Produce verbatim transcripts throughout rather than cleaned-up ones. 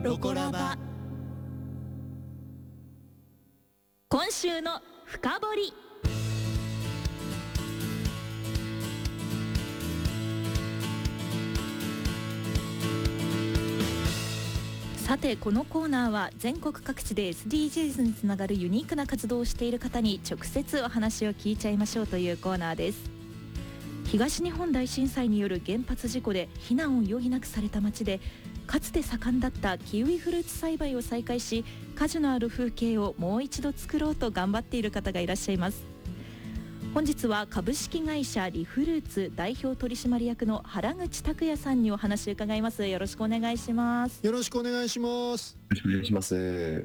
ロコラバ。今週の深掘り。さて、このコーナーは全国各地で エスディージーズ につながるユニークな活動をしている方に直接お話を聞いちゃいましょうというコーナーです。東日本大震災による原発事故で避難を余儀なくされた町で、かつて盛んだったキウイフルーツ栽培を再開し、果樹のある風景をもう一度作ろうと頑張っている方がいらっしゃいます。本日は株式会社リフルーツ代表取締役の原口拓也さんにお話を伺います。よろしくお願いします。 よろしくお願いします。 よろしくお願いします。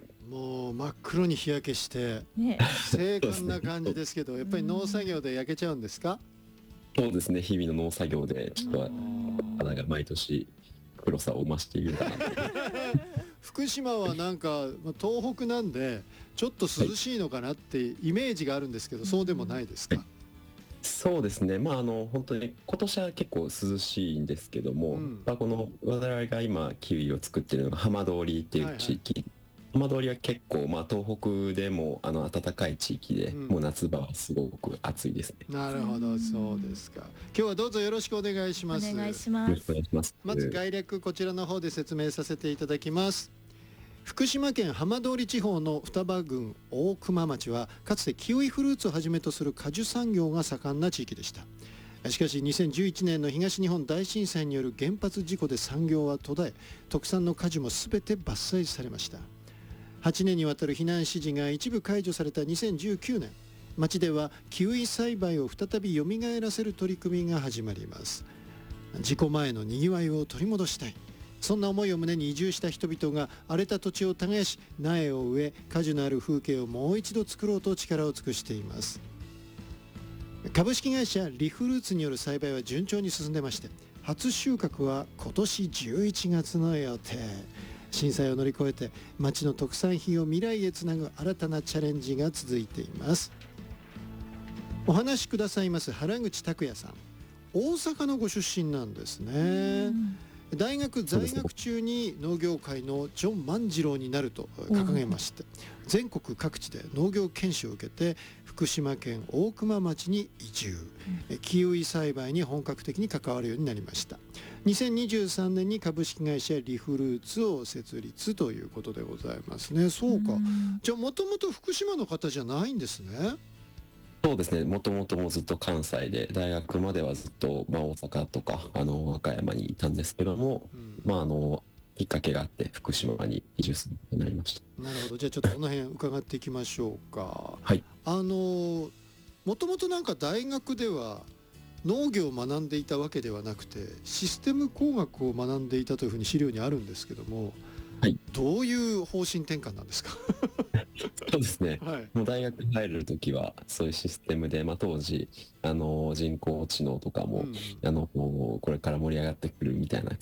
もう真っ黒に日焼けして、ね、精悍な感じですけどやっぱり農作業で焼けちゃうんですか？ そうですね、日々の農作業でちょっと花が毎年黒さを増しているかな福島はなんか東北なんでちょっと涼しいのかなってイメージがあるんですけど、はい、そうでもないですか？はい、 そうですね、まああの本当に今年は結構涼しいんですけども、うん、まあ、この我々が今キウイを作っているのが浜通りっていう地域、はいはい、浜通りは結構、まあ、東北でもあの暖かい地域で、うん、もう夏場はすごく暑いですね。 なるほど、そうですか。今日はどうぞよろしくお願いします。 お願いします。 よろしくお願いします。 まず概略こちらの方で説明させていただきます。福島県浜通り地方の双葉郡大熊町はかつてキウイフルーツをはじめとする果樹産業が盛んな地域でした。しかしにせんじゅういちねんの東日本大震災による原発事故で産業は途絶え、特産の果樹も全て伐採されました。はちねんにわたる避難指示が一部解除されたにせんじゅうきゅうねん、町ではキウイ栽培を再び蘇らせる取り組みが始まります。事故前のにぎわいを取り戻したい、そんな思いを胸に移住した人々が荒れた土地を耕し、苗を植え、果樹のある風景をもう一度作ろうと力を尽くしています。株式会社リフルーツによる栽培は順調に進んでまして、初収穫は今年じゅういちがつの予定。震災を乗り越えて町の特産品を未来へつなぐ新たなチャレンジが続いています。お話しくださいます原口拓也さん、大阪のご出身なんですね。大学在学中に農業界のジョン万次郎になると掲げまして、全国各地で農業研修を受けて福島県大熊町に移住、キウイ栽培に本格的に関わるようになりました。にせんにじゅうさんねんに株式会社リフルーツを設立ということでございますね。そうか、じゃあもともと福島の方じゃないんですね。 そうですね、もともともずっと関西で、大学まではずっと、まあ、大阪とかあの和歌山にいたんですけども、うん、まああのきっかけがあって福島に移住することになりました。 なるほど、じゃあちょっとこの辺伺っていきましょうか。 はい、 あのもともとなんか大学では農業を学んでいたわけではなくてシステム工学を学んでいたというふうに資料にあるんですけども、はい、どういう方針転換なんですか？ そうですね、 はい、 もう大学に入る時はそういうシステムで、まあ、当時あの人工知能とかも、うん、あのこれから盛り上がってくるみたいな